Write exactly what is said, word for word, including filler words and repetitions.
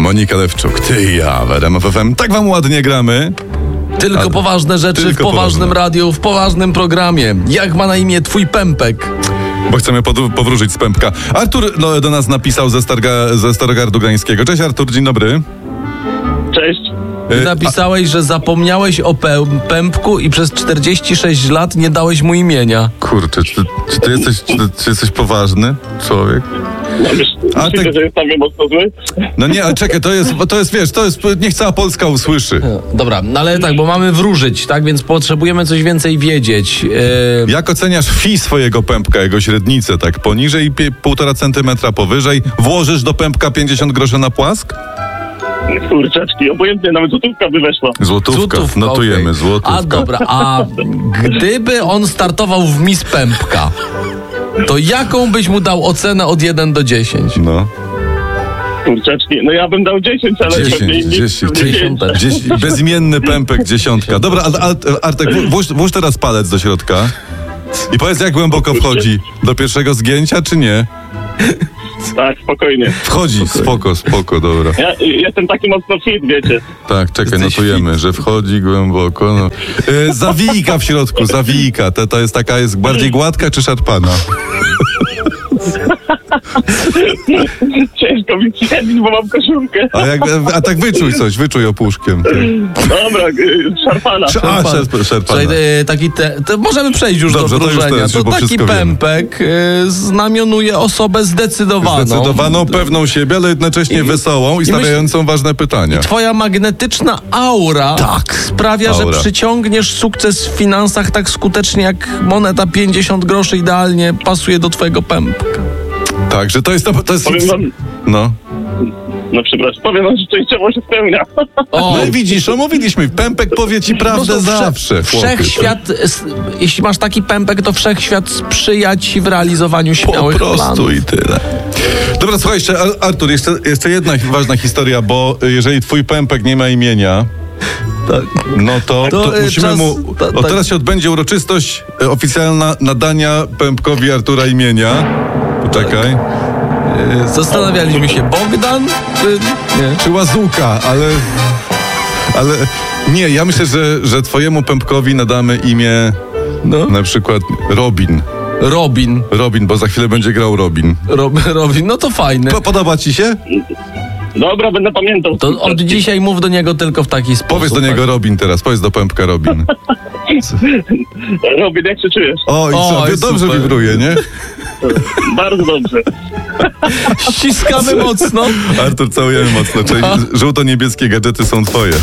Monika Lewczuk, ty i ja w R M F F M. Tak wam ładnie gramy. Tylko A, poważne rzeczy tylko w poważnym poważne. radiu, w poważnym programie. Jak ma na imię twój pępek? Bo chcemy pod, powróżyć z pępka. Artur no, do nas napisał ze, Starga, ze Starogardu Gdańskiego. Cześć Artur, dzień dobry. Cześć. Ty Y, napisałeś, że zapomniałeś o pę- pępku i przez czterdzieści sześć lat nie dałeś mu imienia. Kurczę, czy, czy ty jesteś, czy, ty- czy jesteś poważny człowiek? No, wiesz, A myślicie, tak- że jest tam mocno zły? No nie, ale czekaj, to jest, to jest, wiesz, to jest, niech cała Polska usłyszy. Dobra, no ale tak, bo mamy wróżyć, tak? Więc potrzebujemy coś więcej wiedzieć. Yy, Jak oceniasz fi swojego pępka, jego średnicę, tak poniżej pie- półtora centymetra, powyżej? Włożysz do pępka pięćdziesiąt groszy na płask? Kurczaczki, obojętnie, nawet złotówka by weszła. Złotówka, Złotówka, notujemy, okej. złotówka. A dobra, a gdyby on startował w Miss Pępka, to jaką byś mu dał ocenę od jeden do dziesięciu? No. Kurczaczki, no ja bym dał dziesięć, ale dziesięć, pewnie inni... dziesięć, pewnie dziesięć. pięć. Gdzieś bezimienny pępek, dziesiątka. Dobra, Ar- Ar- Artek, włóż, włóż teraz palec do środka i powiedz, jak głęboko wchodzi. Do pierwszego zgięcia, czy nie? Tak, spokojnie. Wchodzi, spoko, spoko, dobra. Ja jestem taki mocno fit, wiecie. Tak, czekaj, Jesteś notujemy, że wchodzi głęboko. No. E, zawijka w środku, zawijka. To, to jest taka, jest bardziej gładka czy szarpana? Ciężko mi stwierdzić, bo mam koszulkę. A, jak, a tak wyczuj coś, wyczuj opuszkiem. Dobra, y, szarpana. A, szarp, szarpana. Słuchaj, e, taki te, to możemy przejść już Dobrze, do to już wróżenia. teraz, To, bo taki wszystko wiemy. pępek e, znamionuje osobę zdecydowaną. Zdecydowaną, pewną siebie, ale jednocześnie wesołą i stawiającą ważne pytania. Twoja magnetyczna aura Tak. sprawia, Aura. że przyciągniesz sukces w finansach tak skutecznie, jak moneta pięćdziesiąt groszy idealnie pasuje do twojego pępka. Tak, że to jest... To jest Powiem wam, no. no przepraszam, powiem wam, że częściowo się spełnia. O, No i widzisz, omówiliśmy. Pępek powie ci prawdę no to wsze- zawsze. chłopie, Wszechświat, s- jeśli masz taki pępek, to wszechświat sprzyja ci w realizowaniu Po śmiałych prostu planów. i tyle. Dobra, słuchaj, jeszcze, Ar- Artur, jeszcze, jeszcze jedna ważna historia, bo jeżeli twój pępek nie ma imienia, no to, To, to y, musimy czas- mu... ta- Od tak. teraz się odbędzie uroczystość y, oficjalna nadania pępkowi Artura imienia. Poczekaj. Zastanawialiśmy się, Bogdan czy nie? Czy Łazuka, ale... Ale... Nie, ja myślę, że, że twojemu pępkowi nadamy imię No. na przykład Robin. Robin. Robin, bo za chwilę będzie grał Robin. Rob, Robin, no to fajne. Po, podoba ci się? Dobra, będę pamiętał. To od dzisiaj mów do niego tylko w taki sposób. Powiedz do niego tak? Robin teraz, powiedz do pępka Robin. Robin, jak się czujesz? O, i O, co? i Dobrze super. wibruje, nie? Bardzo dobrze. Ściskamy mocno. Artur, całujemy mocno. Cześć. Żółto-niebieskie gadżety są twoje.